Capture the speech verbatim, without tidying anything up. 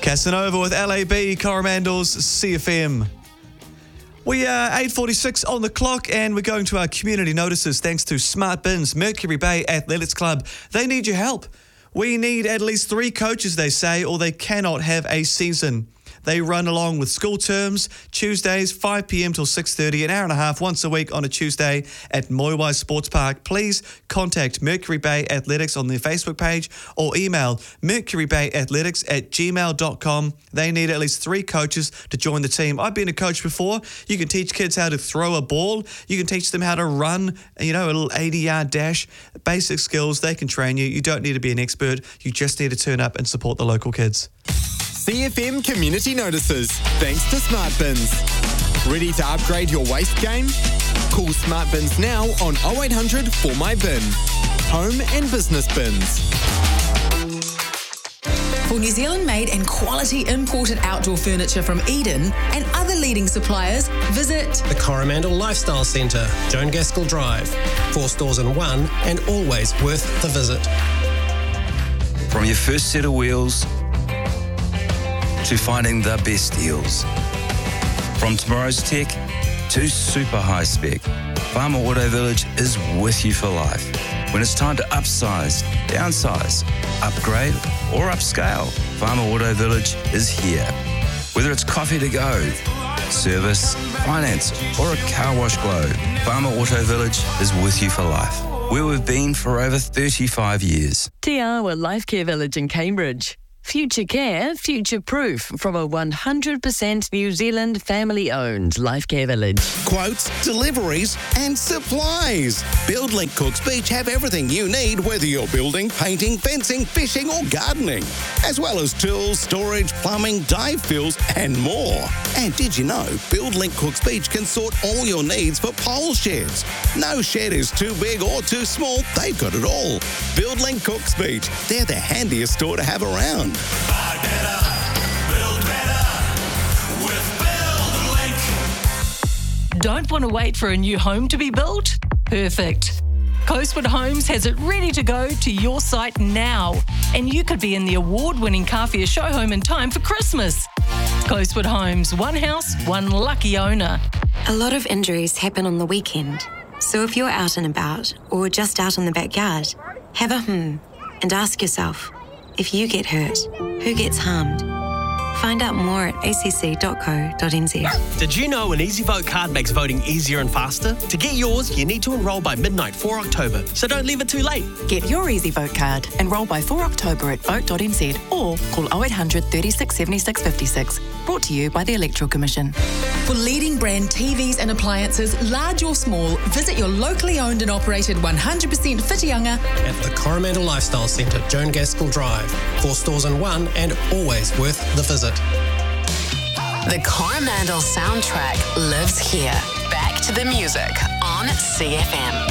Casanova with L A B, Coromandel's C F M. We are eight forty-six on the clock and we're going to our community notices thanks to Smart Bins, Mercury Bay Athletics Club. They need your help. We need at least three coaches, they say, or they cannot have a season. They run along with school terms, Tuesdays, five p.m. till six thirty, an hour and a half once a week on a Tuesday at Moiwai Sports Park. Please contact Mercury Bay Athletics on their Facebook page or email mercurybayathletics at gmail dot com. They need at least three coaches to join the team. I've been a coach before. You can teach kids how to throw a ball. You can teach them how to run, you know, a little eighty-yard dash. Basic skills, they can train you. You don't need to be an expert. You just need to turn up and support the local kids. C F M Community Notices, thanks to Smart Bins. Ready to upgrade your waste game? Call Smart Bins now on oh eight hundred four my bin. Home and business bins. For New Zealand-made and quality imported outdoor furniture from Eden and other leading suppliers, visit the Coromandel Lifestyle Centre, Joan Gaskell Drive. Four stores in one and always worth the visit. From your first set of wheels to finding the best deals. From tomorrow's tech to super high spec, Farmer Auto Village is with you for life. When it's time to upsize, downsize, upgrade or upscale, Farmer Auto Village is here. Whether it's coffee to go, service, finance or a car wash glow, Farmer Auto Village is with you for life. Where we've been for over thirty-five years. Te Awa Life Care Village in Cambridge. Future care, future proof from a one hundred percent New Zealand family-owned life care village. Quotes, deliveries and supplies. BuildLink Cooks Beach have everything you need, whether you're building, painting, fencing, fishing or gardening. As well as tools, storage, plumbing, dive fills and more. And did you know BuildLink Cooks Beach can sort all your needs for pole sheds? No shed is too big or too small. They've got it all. BuildLink Cooks Beach. They're the handiest store to have around. Buy better, build better with BuildLink. Don't want to wait for a new home to be built? Perfect. Coastwood Homes has it ready to go to your site now, and you could be in the award-winning Kawhia show home in time for Christmas. Coastwood Homes, one house, one lucky owner. A lot of injuries happen on the weekend, so if you're out and about or just out in the backyard, have a hmm and ask yourself, if you get hurt, who gets harmed? Find out more at a c c dot co dot n z. Did you know an EasyVote card makes voting easier and faster? To get yours, you need to enrol by midnight four October, so don't leave it too late. Get your EasyVote card. Enrol by four October at vote dot n z or call oh eight hundred, thirty-six, seventy-six, fifty-six. Brought to you by the Electoral Commission. For leading brand T Vs and appliances, large or small, visit your locally owned and operated one hundred percent Whitianga at the Coromandel Lifestyle Centre, Joan Gaskell Drive. Four stores in one and always worth the visit. The Coromandel soundtrack lives here. Back to the music on C F M.